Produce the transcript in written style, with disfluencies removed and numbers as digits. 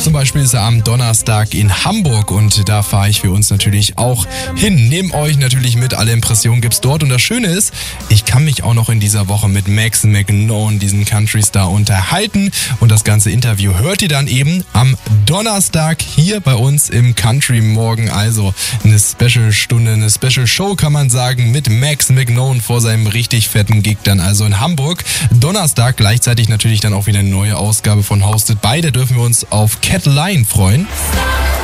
zum Beispiel ist er am Donnerstag in Hamburg und da fahre ich für uns natürlich auch hin. Nehmt euch natürlich mit, alle Impressionen gibt's dort. Und das Schöne ist, ich kann mich auch noch in dieser Woche mit Max McKnone, diesen Country-Star, unterhalten. Und das ganze Interview hört ihr dann eben am Donnerstag hier bei uns im Country Morgen. Also eine Special-Stunde, eine Special-Show kann man sagen, mit Max McKnone vor seinem richtig fetten Gig dann also in Hamburg. Donnerstag gleichzeitig natürlich dann auch wieder eine neue Ausgabe von Hosted by. Da dürfen wir uns auf Cat Line freuen.